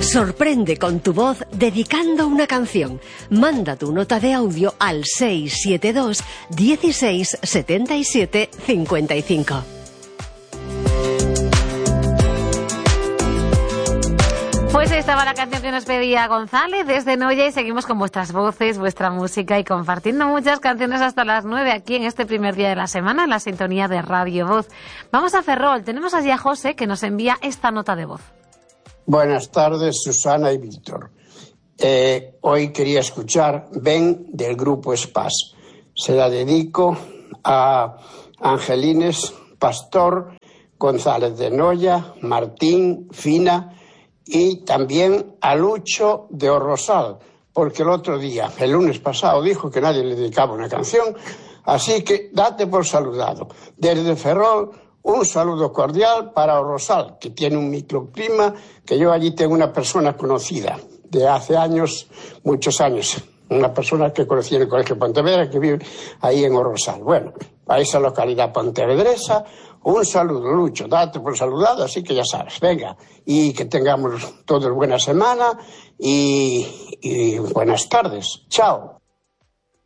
Sorprende con tu voz dedicando una canción. Manda tu nota de audio al 672 16 77 55. Pues ahí estaba la canción que nos pedía González desde Noya y seguimos con vuestras voces, vuestra música y compartiendo muchas canciones hasta las 9 aquí en este primer día de la semana en la sintonía de Radio Voz. Vamos a Ferrol, tenemos allí a José que nos envía esta nota de voz. Buenas tardes, Susana y Víctor. Hoy quería escuchar Ven del grupo Spas. Se la dedico a Angelines Pastor, González de Noya, Martín, Fina y también a Lucho de Orrosal, porque el otro día, el lunes pasado, dijo que nadie le dedicaba una canción, así que date por saludado. Desde Ferrol, un saludo cordial para Orrosal, que tiene un microclima, que yo allí tengo una persona conocida de hace años, muchos años, una persona que conocí en el Colegio Pontevedra, que vive ahí en Orrosal. Bueno, a esa localidad pontevedresa, un saludo, Lucho, date por saludado, así que ya sabes, venga, y que tengamos todos buena semana y buenas tardes. Chao.